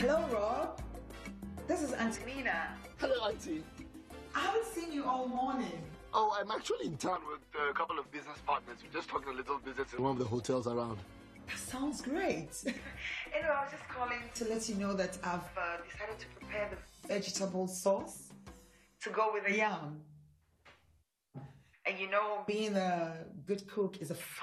Hello, Rob. This is Antonina. Hello, Auntie. I haven't seen you all morning. Oh, I'm actually in town with a couple of business partners. We're just talking a little business in one of the hotels around. That sounds great. Anyway, I was just calling to let you know that I've decided to prepare the vegetable sauce to go with the yam. And you know, being a good cook is a